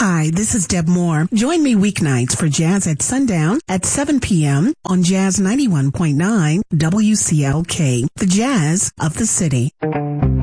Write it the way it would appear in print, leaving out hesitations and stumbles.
Hi, this is Deb Moore. Join me weeknights for Jazz at Sundown at 7 p.m. on Jazz 91.9 WCLK, the Jazz of the City.